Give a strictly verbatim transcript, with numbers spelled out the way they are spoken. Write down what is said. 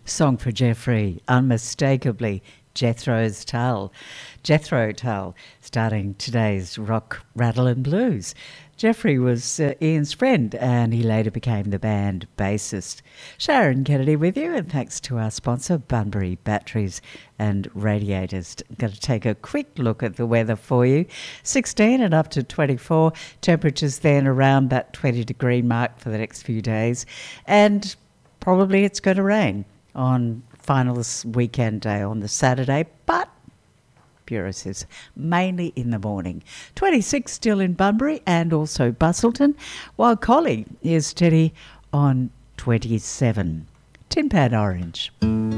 Song for Jeffrey, unmistakably Jethro's Tull. Jethro Tull, starting today's Rock, Rattle and Blues. Jeffrey was uh, Ian's friend and he later became the band bassist. Sharon Kennedy with you, and thanks to our sponsor Bunbury Batteries and Radiators. I'm going to take a quick look at the weather for you. sixteen and up to twenty-four. Temperatures then around that twenty degree mark for the next few days. And probably it's going to rain on finals weekend day on the Saturday, but Bureau says mainly in the morning. twenty-six still in Bunbury and also Bustleton, while Collie is steady on twenty-seven. Tin Pan Orange.